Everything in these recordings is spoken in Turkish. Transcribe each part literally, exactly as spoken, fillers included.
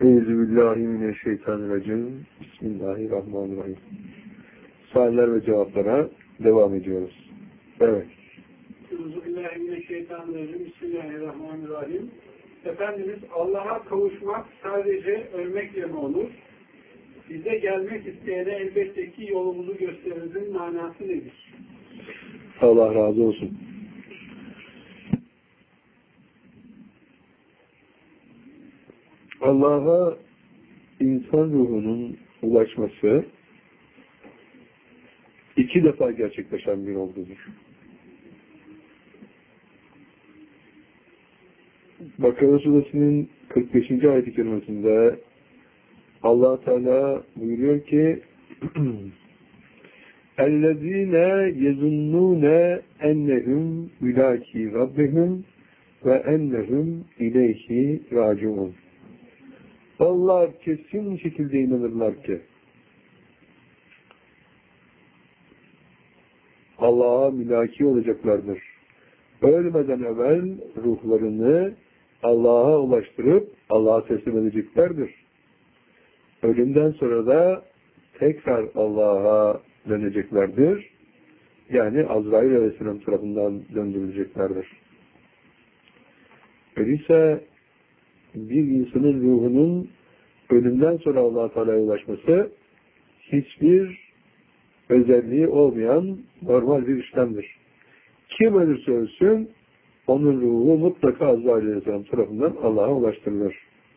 Euzubillahimineşşeytanirracim. Bismillahirrahmanirrahim. Sualler ve cevaplara devam ediyoruz. Evet. Euzubillahimineşşeytanirracim. Bismillahirrahmanirrahim. Efendimiz, Allah'a kavuşmak sadece ölmekle mi olur? Bize gelmek isteyene elbette ki yolumuzu gösterimizin manası nedir? Allah razı olsun. Allah'a insan ruhunun ulaşması iki defa gerçekleşen bir olgudur. Bakara Suresi'nin kırk beşinci ayet-i kerimesinde Allah Teala buyuruyor ki اَلَّذ۪ينَ يَزُنُّونَ اَنَّهُمْ يُلَاكِي رَبِّهِمْ وَاَنَّهُمْ اِلَيْهِ رَاجِعُونَ. Onlar kesin şekilde inanırlar ki Allah'a mülaki olacaklardır. Ölmeden evvel ruhlarını Allah'a ulaştırıp Allah'a teslim edeceklerdir. Ölümden sonra da tekrar Allah'a döneceklerdir. Yani Azrail Aleyhisselam tarafından döndürüleceklerdir. Öyleyse bir insanın ruhunun ölümden sonra Allah-u Teala'ya ulaşması hiçbir özelliği olmayan normal bir işlemdir. Kim ölürse ölsün onun ruhu mutlaka Azrail Aleyhisselam tarafından Allah'a ulaştırılır.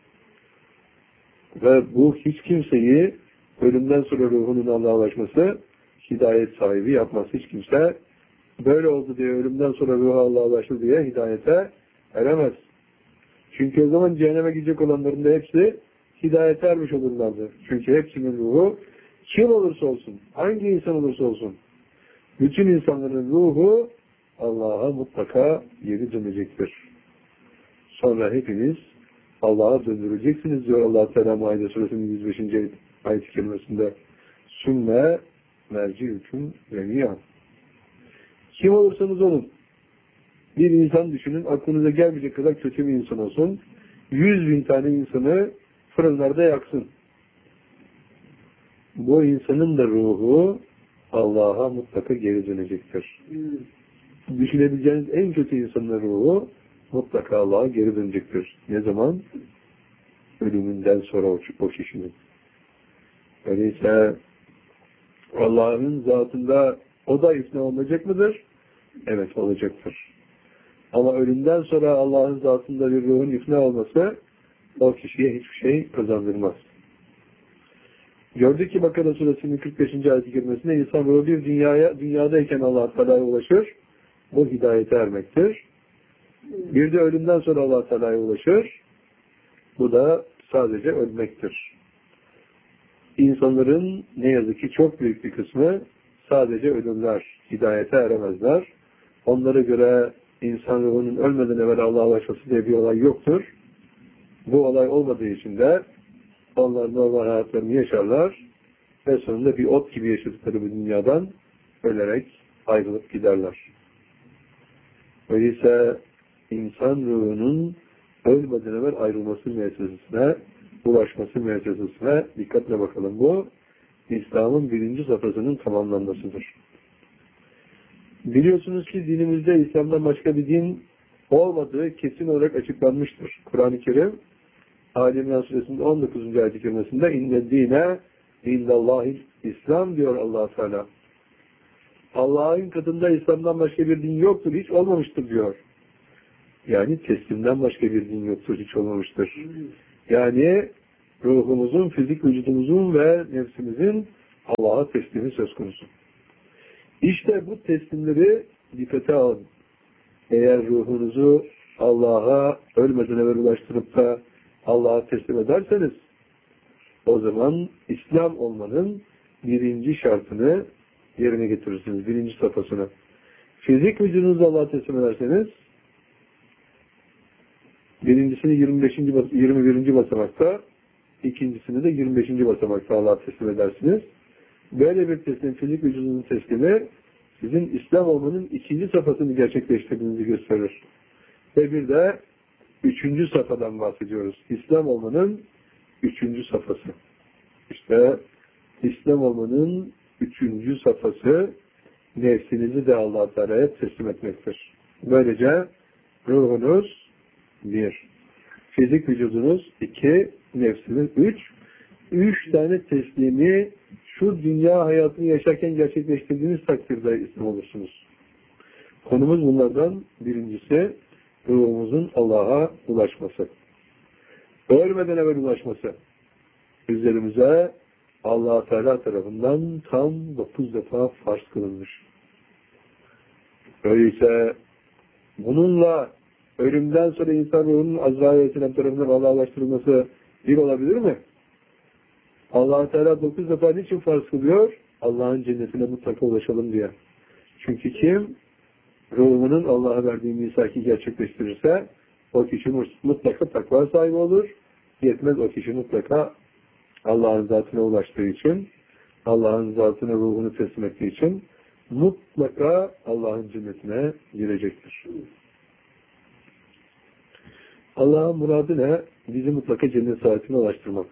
Ve bu hiç kimseyi ölümden sonra ruhunun Allah'a ulaşması hidayet sahibi yapmaz. Hiç kimse böyle oldu diye ölümden sonra ruhu Allah'a ulaştı diye hidayete eremez. Çünkü o zaman cehenneme gidecek olanların da hepsi hidayete ermiş olurlardı. Çünkü hepsinin ruhu kim olursa olsun, hangi insan olursa olsun, bütün insanların ruhu Allah'a mutlaka geri dönecektir. Sonra hepiniz Allah'a döndüreceksiniz diyor Allah-u Teala Maide Suresinin yüz beşinci ayet-i kerimesinde. Sümme merci'üküm vemiyâ. Kim olursanız olun. Bir insan düşünün, aklınıza gelmeyecek kadar kötü bir insan olsun. Yüz bin tane insanı fırınlarda yaksın. Bu insanın da ruhu Allah'a mutlaka geri dönecektir. Hmm. Düşünebileceğiniz en kötü insanın ruhu mutlaka Allah'a geri dönecektir. Ne zaman? Ölümünden sonra o, o kişinin. Öyleyse Allah'ın zatında o da ifna olacak mıdır? Evet, olacaktır. Ama ölümden sonra Allah'ın zatında bir ruhun ifna olması o kişiye hiçbir şey kazandırmaz. Gördük ki Bakara Suresinin kırk beşinci ayet-i kerimesinde insan ruhu bir dünyaya, dünyadayken Allah-u Teala'ya ulaşır. Bu hidayete ermektir. Bir de ölümden sonra Allah-u Teala'ya ulaşır. Bu da sadece ölmektir. İnsanların ne yazık ki çok büyük bir kısmı sadece ölümler, hidayete eremezler. Onlara göre insan ruhunun ölmeden evvel Allah'a ulaşması diye bir olay yoktur. Bu olay olmadığı için de onlar normal hayatlarını yaşarlar ve sonunda bir ot gibi yaşadıkları bu dünyadan ölerek ayrılıp giderler. Öyleyse insan ruhunun ölmeden evvel ayrılması müessesesine, ulaşması müessesesine dikkatle bakalım. Bu İslam'ın birinci safhasının tamamlanmasıdır. Biliyorsunuz ki dinimizde İslam'dan başka bir din olmadığı kesin olarak açıklanmıştır. Kur'an-ı Kerim Ali İmran Suresinin on dokuzuncu ayet-i kerimesinde inne dine indallahil İslam diyor Allah Teala. Allah'ın katında İslam'dan başka bir din yoktur, hiç olmamıştır diyor. Yani teslimden başka bir din yoktur, hiç olmamıştır. Yani ruhumuzun, fizik vücudumuzun ve nefsimizin Allah'a teslimi söz konusu. İşte bu teslimleri dikkate alın. Eğer ruhunuzu Allah'a ölmeden evvel ulaştırıp da Allah'a teslim ederseniz o zaman İslam olmanın birinci şartını yerine getirirsiniz. Birinci safhasını. Fizik vücudunuzu Allah'a teslim ederseniz birincisini yirmi beşinci yirmi birinci basamakta, ikincisini de yirmi beşinci basamakta Allah'a teslim edersiniz. Böyle bir teslim, fizik vücudunun teslimi sizin İslam olmanın ikinci safhasını gerçekleştirdiğinizi gösterir. Ve bir de üçüncü safhadan bahsediyoruz. İslam olmanın üçüncü safhası. İşte İslam olmanın üçüncü safhası nefsinizi de Allah Teala'ya teslim etmektir. Böylece ruhunuz bir, fizik vücudunuz iki, nefsiniz üç, üç tane teslimi şu dünya hayatını yaşarken gerçekleştirdiğiniz takdirde İslam olursunuz. Konumuz bunlardan birincisi ruhumuzun Allah'a ulaşması. Ölmeden evvel ulaşması. Üzerimize Allah Teala tarafından tam dokuz defa farz kılınmış. Öyleyse bununla ölümden sonra insan ruhunun Azrail Aleyhisselam tarafından Allah'a ulaştırılması bir olabilir mi? Allah Teala dokuz defa niçin farz kılıyor? Allah'ın cennetine mutlaka ulaşalım diye. Çünkü kim ruhunun Allah'a verdiği misaki gerçekleştirirse o kişi mutlaka takva sahibi olur. Yetmez, o kişi mutlaka Allah'ın zatına ulaştığı için, Allah'ın zatına ruhunu teslim ettiği için mutlaka Allah'ın cennetine girecektir. Allah'ın muradı ne? Bizi mutlaka cennet saatine ulaştırmak.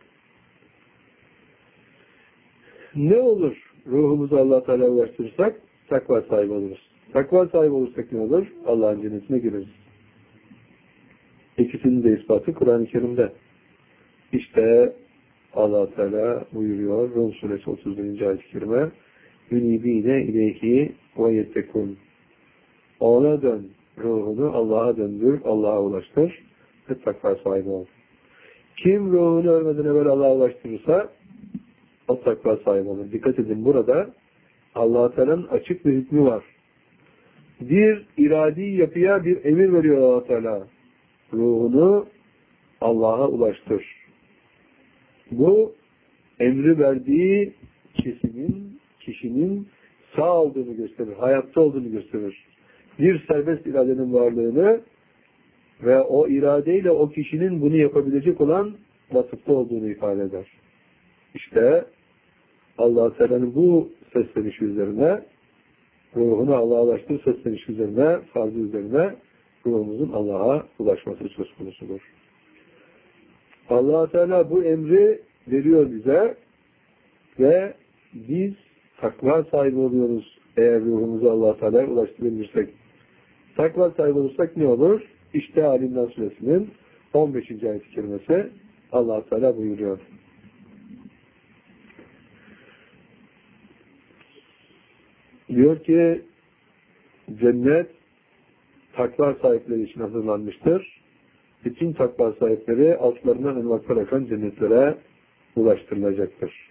Ne olur ruhumuzu Allah Teala'ya ulaştırırsak takva sahibi oluruz. Takva sahibi olursak ne olur? Allah'ın cennetine gireriz. İkisinin de ispatı Kur'an-ı Kerim'de. İşte Allah Teala buyuruyor Rum suresi otuz birinci ayet-i kerime Ünibine ileyhi ve yettekun. Ona dön, ruhunu Allah'a döndür, Allah'a ulaştır ve takva sahibi ol. Kim ruhunu ölmeden evvel Allah'a ulaştırırsa o takva sahibi olur. Dikkat edin, burada Allah Teala'nın açık bir hükmü var. Bir iradi yapıya bir emir veriyor Allah Teala. Ruhunu Allah'a ulaştır. Bu emri verdiği kişinin, kişinin sağ olduğunu gösterir, hayatta olduğunu gösterir. Bir serbest iradenin varlığını ve o iradeyle o kişinin bunu yapabilecek olan vasıfta olduğunu ifade eder. İşte Allah Teala'nın bu seslenişi üzerine, ruhunu Allah'a ulaştığı seslenişi üzerine, farzı üzerine ruhumuzun Allah'a ulaşması söz konusudur. Allah Teala bu emri veriyor bize ve biz takva sahibi oluyoruz eğer ruhumuzu Allah Teala'ya ulaştırabilirsek. Takva sahibi olursak ne olur? İşte Ali İmran Suresinin on beşinci ayet-i kerimesi Allah Teala buyuruyor. Diyor ki cennet takva sahipleri için hazırlanmıştır. Bütün takva sahipleri altlarından ırmaklar akan cennetlere ulaştırılacaktır.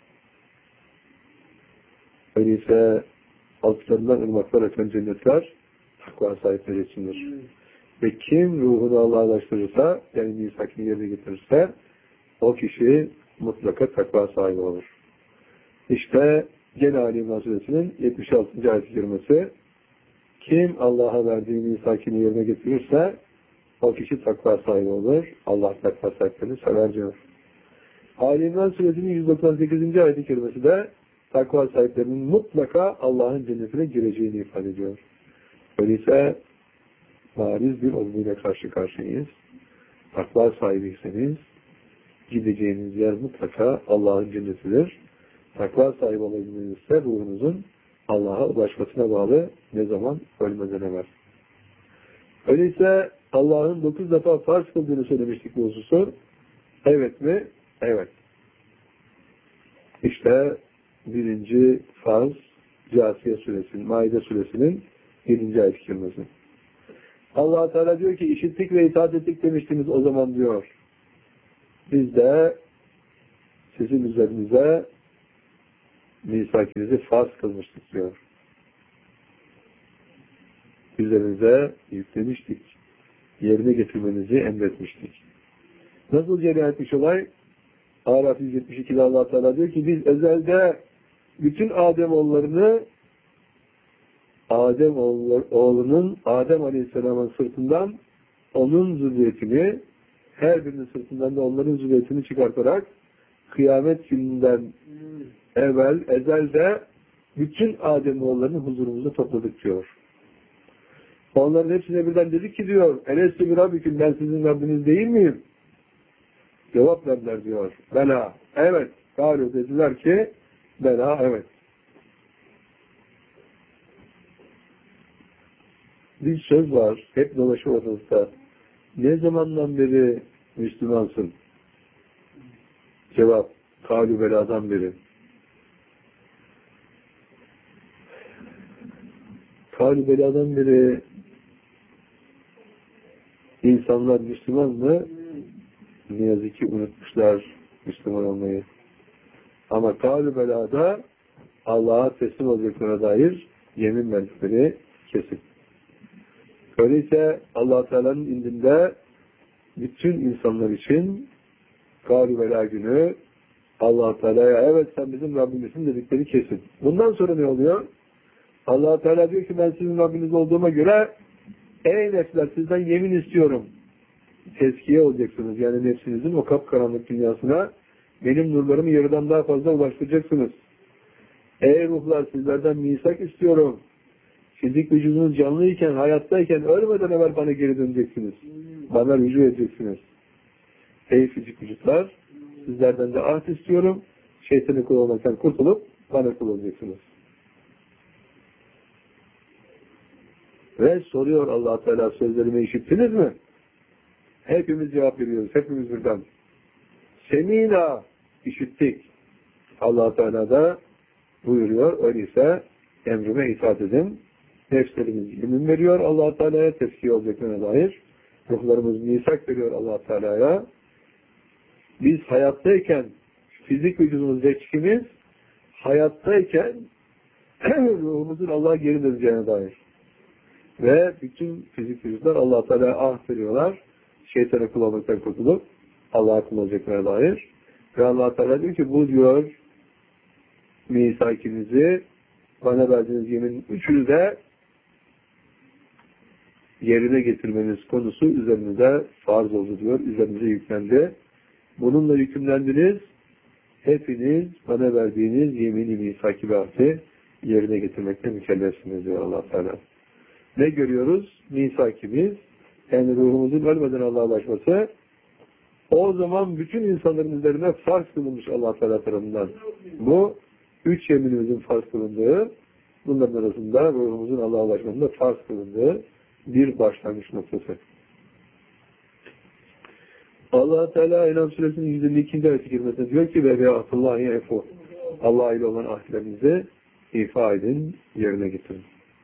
Öyleyse altlarından ırmaklar akan cennetler takva sahipleri içindir. Hmm. Ve kim ruhunu Allah'a ulaştırırsa, yani misakini yerine getirirse o kişi mutlaka takva sahibi olur. İşte gene Ali İmran Suresinin yetmiş altıncı ayet-i kerimesi kim Allah'a verdiği misakini yerine getirirse o kişi takva sahibi olur. Allah takva sahiplerini sever diyor. Ali İmran Suresinin yüz doksan sekizinci ayet-i kerimesi de takva sahiplerinin mutlaka Allah'ın cennetine gireceğini ifade ediyor. Öyleyse bariz bir olguyla karşı karşıyayız. Takva sahibiyseniz gideceğiniz yer mutlaka Allah'ın cennetidir. Takva sahibi olabilmenizse ruhunuzun Allah'a ulaşmasına bağlı, ne zaman? Ölmeden evvel. Öyleyse Allah'ın dokuz defa farz kıldığını söylemiştik bu hususu. Evet mi? Evet. İşte birinci farz Câsiye Suresinin, Maide Suresinin yedinci ayet-i kerimesi. Allah Teala diyor ki işittik ve itaat ettik demiştiniz o zaman diyor. Biz de sizin üzerinize misakinizi farz kılmıştık diyor. Üzerinize yüklemiştik. Yerine getirmenizi emretmiştik. Nasıl cereyan etmiş olay? Araf yüz yetmiş iki'de Allah Teala diyor ki biz ezelde bütün Ademoğullarını Adem oğlunun Adem Aleyhisselam'ın sırtından onun zürriyetini, her birinin sırtından da onların zürriyetini çıkartarak kıyamet gününden evvel ezelde bütün Ademoğullarını huzurumuzda topladık diyor. Onların hepsine birden dedik ki diyor Elestü bir Rabbiküm, ben sizin Rabbiniz değil miyim? Cevap verdiler diyor. Bela. Evet. Kâlu dediler ki bela evet. Bir söz var. Hep dolaşıyor ortalıkta. Ne zamandan beri Müslümansın? Cevap. Kâlu beladan beri. Kâlu beladan beri insanlar Müslüman mı? Ne yazık ki unutmuşlar Müslüman olmayı. Ama kâlu belada Allah'a teslim olacaklarına dair yemin verdikleri kesin. Öyleyse Allah Teala'nın indinde bütün insanlar için kâlu bela günü Allah Teala'ya evet sen bizim Rabbimizsin dedikleri kesin. Bundan sonra ne oluyor? Allah Teala diyor ki ben sizin Rabbiniz olduğuma göre ey nefsler sizden yemin istiyorum. Tezkiye olacaksınız. Yani nefsinizin o kapkaranlık dünyasına benim nurlarımı yarıdan daha fazla ulaştıracaksınız. Ey ruhlar sizlerden misak istiyorum. Fizik vücudunuz canlıyken, hayattayken ölmeden evvel bana geri döneceksiniz. Bana rücu edeceksiniz. Ey fizik vücutlar sizlerden de ahd istiyorum. Şeytanı kul olmaktan kurtulup bana kul olacaksınız. Ve soruyor Allah Teala sözlerimi işittiniz mi? Hepimiz cevap veriyoruz. Hepimiz birden. Semina işittik. Allah Teala da buyuruyor. Öyleyse emrime itaat edin. Nefslerimiz yemin veriyor Allah Teala'ya tezkiye olacaklarına dair. Ruhlarımız misak veriyor Allah Teala'ya. Biz hayattayken fizik vücudumuz zeçkimiz hayattayken ruhumuzun Allah'a geri döneceğine dair. Ve bütün fizik vücutlar Allah Teala'ya ahd veriyorlar. Şeytanı kul olmaktan kurtulup Allah'a kul olacaklarına dair. Ve Allah Teala diyor ki bu diyor misakinizi bana verdiğiniz yemin üçünü de yerine getirmeniz konusu üzerinize farz oldu diyor. Üzerinize yüklendi. Bununla yükümlendiniz. Hepiniz bana verdiğiniz yemini misaki ve ahdi yerine getirmekte mükellefsiniz diyor Allah Teala. Ne görüyoruz? Misakimiz yani ruhumuzun ölmeden Allah'a ulaşması o zaman bütün insanların üzerine farz kılınmış Allah Teala tarafından. Bu üç yeminimizin farz kılındığı bunların arasında ruhumuzun Allah'a ulaşmasında farz kılındığı bir başlangıç noktası. Allah Teala İnam Suresinin yüz elli ikinci ayet-i kerimesinde diyor ki ve be'atullahi efu Allah ile olan ahdlerinizi ifa edin, yerine getirin.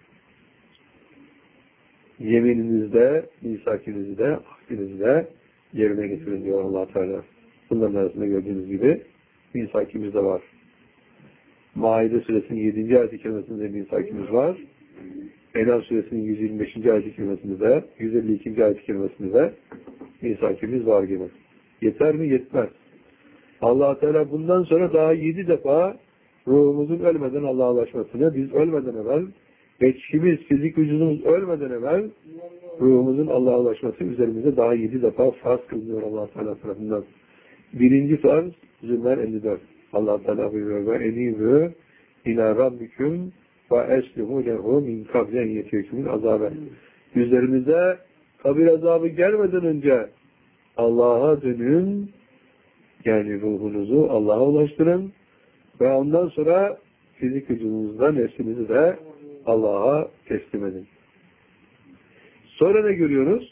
Yemininizde, misakinizde, ahdinizde yerine getirin diyor Allah Teala. Bunların arasında gördüğünüz gibi misakimiz de var. Maide Suresinin yedinci ayet-i kerimesinde misakimiz var. Enam Suresinin yüz yirmi beşinci ayet-i kerimesinde de, yüz elli ikinci ayet-i kerimesinde de misakimiz var gibi. Yeter mi? Yetmez. Allah Teala bundan sonra daha yedi defa ruhumuzun ölmeden Allah'a ulaşmasını, biz ölmeden evvel, geçişimiz, fizik vücudumuz ölmeden evvel ruhumuzun Allah'a ulaşması üzerimize daha yedi defa farz kılınıyor Allah Teala tarafından. Birinci farz, Zümer elli dört. Allah Teala buyuruyor ve enîbû ilâ rabbiküm ve eslimû lehu min kablen yetiyekümün azabe. Üzerimize kabir azabı gelmeden önce Allah'a dönün, yani ruhunuzu Allah'a ulaştırın ve ondan sonra fizik vücudunuzda nefsinizi de Allah'a teslim edin. Sonra ne görüyoruz?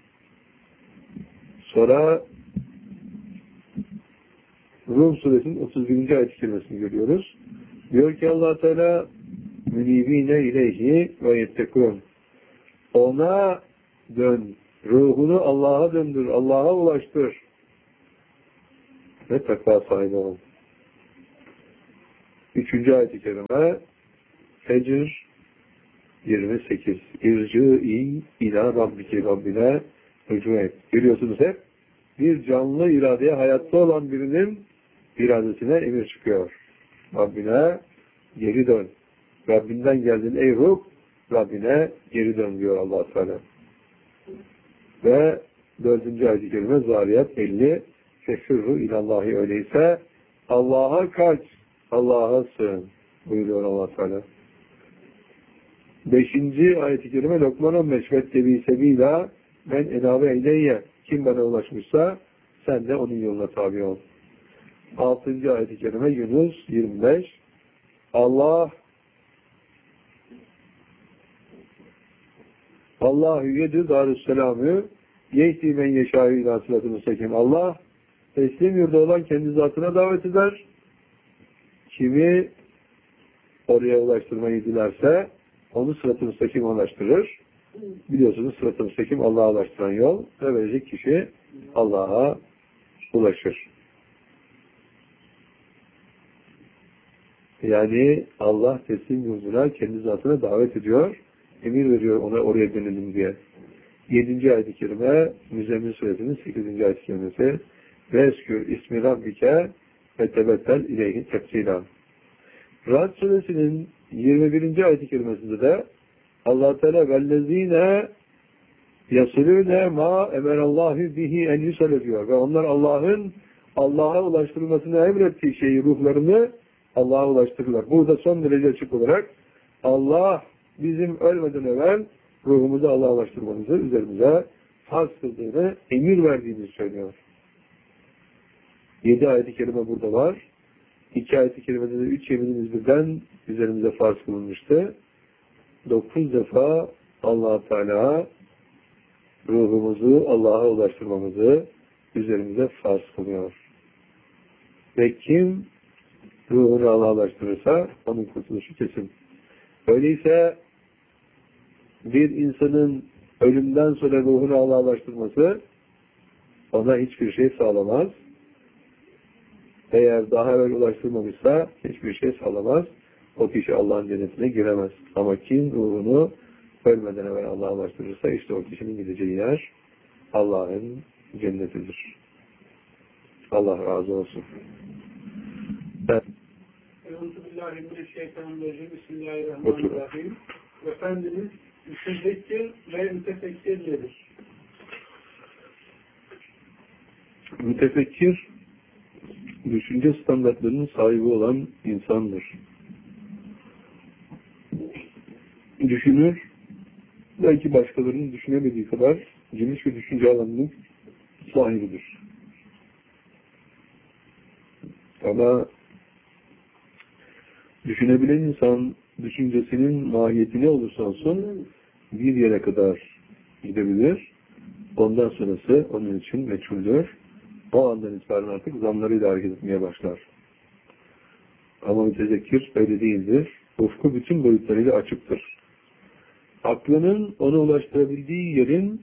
Sonra Rum suresinin otuz birinci ayet-i kerimesini görüyoruz. Diyor ki Allah Teala münibine ileyhi ve yettekûn. Ona dön. Ruhunu Allah'a döndür. Allah'a ulaştır. Ve takva sahibi ol. Üçüncü ayet-i kerime Fecr yirmi sekiz. İrcî ilâ rabbike Rabbine rücu et. Görüyorsunuz hep bir canlı iradeye hayatta olan birinin iradesine emir çıkıyor. Rabbine geri dön. Rabbinden geldin ey ruh, Rabbine geri dön diyor Allah Teala. Ve dördüncü ayet-i kerime Zariyat elli Fefirru ilallahi öyleyse Allah'a kaç, Allah'a sığın buyuruyor Allah Teala. Beşinci ayet-i kerime Lokman on beş Vettebi sebilâ men enâve eyleyye kim bana ulaşmışsa sen de onun yoluna tabi ol. altıncı ayet-i kerime Yunus yirmi beş. Allah Allahu yedü darüsselamü yehdi men yeşâhü ilâ sıratı müstakim. Allah teslim yurda olan kendi zatına davet eder. Kimi oraya ulaştırmayı dilerse onu sırat-ı müstakim ulaştırır. Biliyorsunuz sırat-ı müstakim Allah'a ulaştıran yol ve verecek kişi Allah'a ulaşır. Yani Allah teslim yurduna kendi zatına davet ediyor. Emir veriyor ona oraya dönelim diye. Yedinci ayet-i kerime Müzzemmil Suresinin sekizinci ayet-i kerimesi ve eskür ismi rabbike ve tebettel ileyhi tefsila. Ra'd Suresinin yirmi birinci ayet-i kerimesinde de Allah Teala vellezine yasilune ma emerallahu bihi en yusale diyor. Ve onlar Allah'ın Allah'a ulaştırılmasını emrettiği şeyi, ruhlarını Allah'a ulaştırırlar. Burada son derece açık olarak Allah bizim ölmeden evvel ruhumuzu Allah'a ulaştırmamızı üzerimize farz kıldığını, emir verdiğini söylüyor. Yedi ayet-i kerime burada var. İki ayet-i kerimede de üç yeminimiz birden üzerimize farz kılınmıştı. Dokuz defa Allah-u Teala ruhumuzu Allah'a ulaştırmamızı üzerimize farz kılıyor. Ve kim ruhunu Allah'a ulaştırırsa onun kurtuluşu kesin. Öyleyse bir insanın ölümden sonra ruhunu Allah'a ulaştırması ona hiçbir şey sağlamaz. Eğer daha evvel ulaştırmamışsa hiçbir şey sağlamaz. O kişi Allah'ın cennetine giremez. Ama kim ruhunu ölmeden evvel Allah'a ulaştırırsa işte o kişinin gideceği yer Allah'ın cennetidir. Allah razı olsun. Evet. Euzubillahimineşşeytanirracim. Bismillahirrahmanirrahim. Efendimiz mütezekkir ve mütefekkir nedir? Mütefekkir düşünce standartlarının sahibi olan insandır. Düşünür, belki başkalarının düşünemediği kadar geniş bir düşünce alanının sahibidir. Ama düşünebilen insan düşüncesinin mahiyeti ne olursa olsun bir yere kadar gidebilir. Ondan sonrası onun için meçhuldür. O andan itibaren artık zanlarıyla hareket etmeye başlar. Ama mütezekkir öyle değildir. Ufku bütün boyutlarıyla açıktır. Aklının ona ulaştırabildiği yerin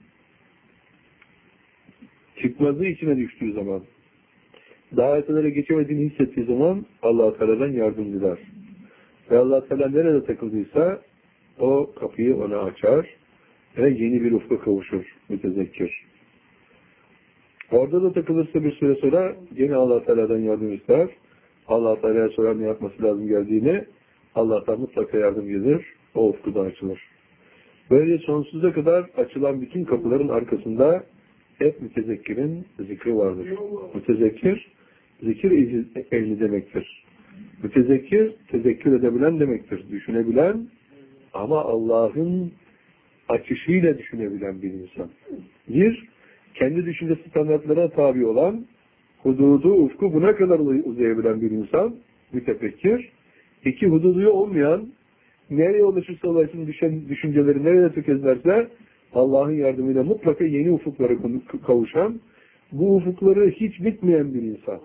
çıkmazı içine düştüğü zaman, daha ötelere geçemediğini hissettiği zaman Allah-u Teala'dan yardım diler. Ve Allah-u Teala nerede takıldıysa o kapıyı ona açar ve yeni bir ufka kavuşur mütezekkir. Orada da takılırsa bir süre sonra yine Allah-u Teala'dan yardım ister. Allah-u Teala'ya sorar ne yapması lazım geldiğini, Allah'tan mutlaka yardım gelir, o ufku da açılır. Böyle sonsuza kadar açılan bütün kapıların arkasında hep mütezekkirin zikri vardır. Mütezekkir, zikir ehli demektir. Mütezekkir, tezekkür edebilen demektir. Düşünebilen ama Allah'ın açışıyla düşünebilen bir insan. Bir, kendi düşünce standartlarına tabi olan, hududu, ufku buna kadar uzayabilen bir insan, mütefekkir. İki, hududu olmayan, nereye ulaşırsa ulaşsın düşen düşünceleri nereye tökezlerse Allah'ın yardımıyla mutlaka yeni ufuklara kavuşan, bu ufukları hiç bitmeyen bir insan.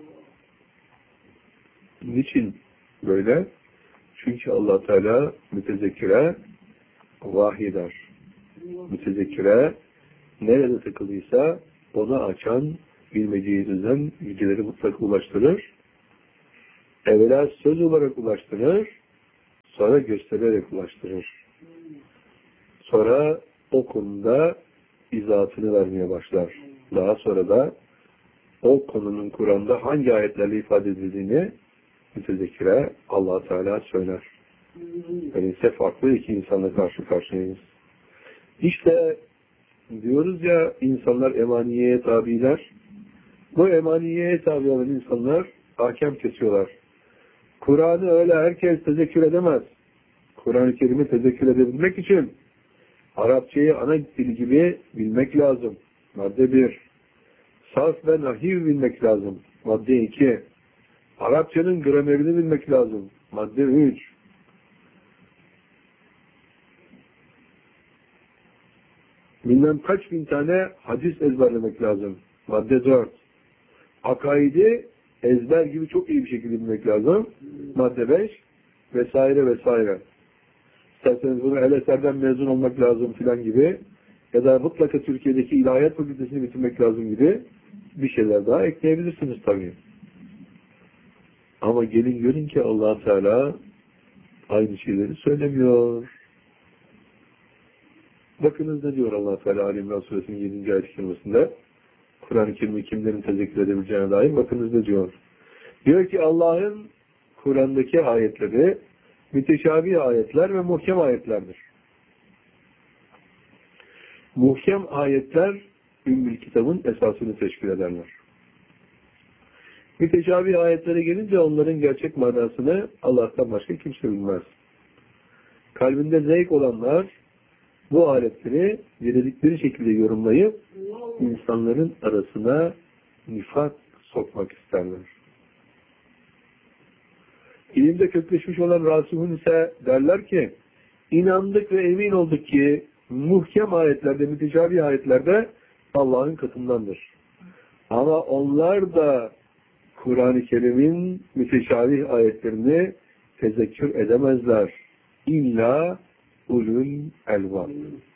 Niçin böyle? Çünkü Allah Teala mütezekkire vahyeder. Mütezekkire nerede takılıysa onu açan, bilmediği düzen bilgileri mutlaka ulaştırır. Evvela söz olarak ulaştırır, sonra göstererek ulaştırır. Sonra o konuda izahatını vermeye başlar. Daha sonra da o konunun Kur'an'da hangi ayetlerle ifade edildiğini mütezekkire Allah Teala söyler. Öyleyse farklı iki insanla karşı karşıyayız. İşte diyoruz ya insanlar emaniyeye tabiler. Bu emaniyeye tabi olan insanlar hakem kesiyorlar. Kur'an'ı öyle herkes tezekkür edemez. Kur'an-ı Kerim'i tezekkür edebilmek için Arapçayı ana dil gibi bilmek lazım. Madde bir. Sarf ve nahiv bilmek lazım. Madde iki. Arapçanın gramerini bilmek lazım. Madde üç. Bilmem kaç bin tane hadis ezberlemek lazım. Madde dört. Akaidi ezber gibi çok iyi bir şekilde bilmek lazım. Madde beş. Vesaire vesaire. İsterseniz bunu el-eserden mezun olmak lazım filan gibi. Ya da mutlaka Türkiye'deki ilahiyat fakültesini bitirmek lazım gibi bir şeyler daha ekleyebilirsiniz tabii. Ama gelin görün ki Allah Teala aynı şeyleri söylemiyor. Bakınız ne diyor Allah Teala Ali İmran Suresinin yedinci ayet-i kerimesinde. Kur'an-ı Kerim'i kimlerin tezekkür edebileceğine dair bakınız ne diyor. Diyor ki Allah'ın Kur'an'daki ayetleri müteşabih ayetler ve muhkem ayetlerdir. Muhkem ayetler Ümmül Kitab'ın esasını teşkil ederler. Müteşabih ayetlere gelince onların gerçek manasını Allah'tan başka kimse bilmez. Kalbinde zevk olanlar bu ayetleri diledikleri şekilde yorumlayıp insanların arasına nifak sokmak isterler. İlimde kökleşmiş olan rasihun ise derler ki inandık ve emin olduk ki muhkem ayetlerde, müteşabih ayetlerde Allah'ın katındandır. Ama onlar da Kur'an-ı Kerim'in müteşabih ayetlerini tezekkür edemezler. İlla ulul elbab.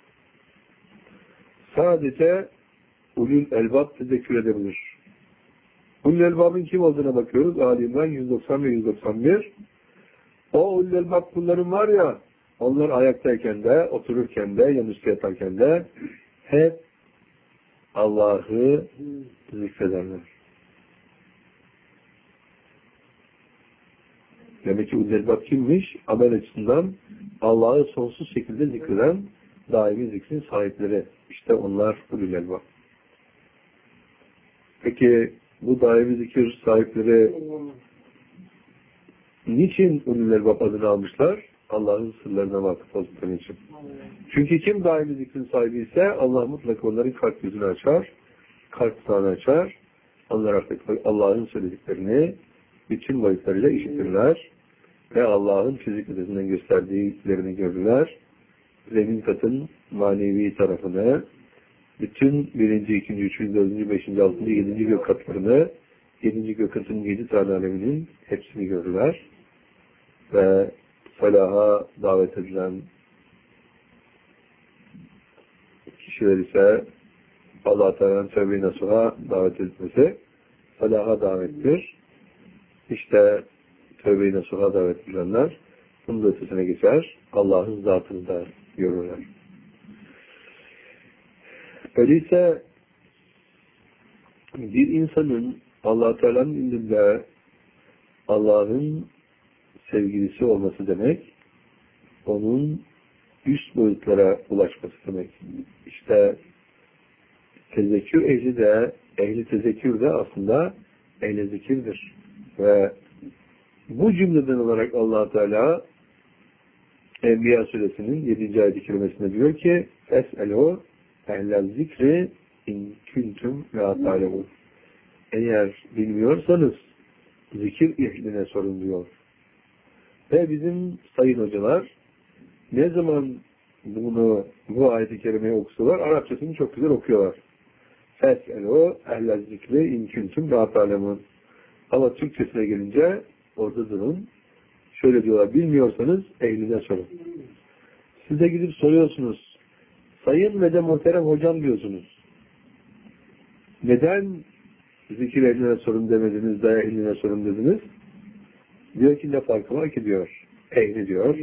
Sadece ulul elbab tezekkür edebilir. Ulul elbabın kim olduğuna bakıyoruz. Ali İmran yüz doksan ve yüz doksan bir. O ulul elbab kulların var ya, onlar ayaktayken de, otururken de, yanlış yatarken de hep Allah'ı zikrederler. Demek ki ulul elbab kimmiş? Amel açısından Allah'ı sonsuz şekilde zikreden daimi zikrin sahipleri. İşte onlar ulul elbab. Peki bu daimi zikir sahipleri niçin ulul elbab adını almışlar? Allah'ın sırlarına vakıf oldukları için. Çünkü kim daimi zikrin sahibi ise Allah mutlaka onların kalp yüzünü açar, kalp sağını açar. Onlar artık Allah'ın söylediklerini bütün boyutlarıyla işitirler ve Allah'ın fizik ötesinden gösterdiklerini görürler. Zemin katın manevi tarafını, bütün birinci, ikinci, üçüncü, dördüncü, beşinci, altıncı, yedinci gök katlarını, yedinci gök katının yedi tane aleminin hepsini görürler. Ve felaha davet edilen kişiler ise Allah Teala'nın tövbe-i nasuha davet etmesi felaha davettir. İşte tövbe-i nasuha davet edilenler bunun da ötesine geçer. Allah'ın zatını da görürler. Öyleyse bir insanın Allah Teala'nın indinde Allah'ın sevgilisi olması demek, onun üst boyutlara ulaşması demek. İşte tezekkür ehli de, ehli tezekkür de aslında ehli zikirdir. Ve bu cümleden olarak Allah Teala Enbiya Suresinin yedinci ayet-i kerimesinde diyor ki Es'elû ehlel zikri in kuntum la ta'lemun. Eğer bilmiyorsanız zikir ehline sorun diyor. Ve bizim sayın hocalar ne zaman bunu, bu ayet-i kerimeyi okusalar Arapçasını çok güzel okuyorlar. Fes'elû ehlel zikri in kuntum la ta'lemun. Ama Türkçesine gelince orada durun. Şöyle diyorlar, bilmiyorsanız ehline sorun. Size gidip soruyorsunuz. Sayın ve de muhterem hocam diyorsunuz. Neden zikir ehline sorun demediniz de ehline sorun dediniz? Diyor ki ne farkı var ki diyor. Ehli diyor.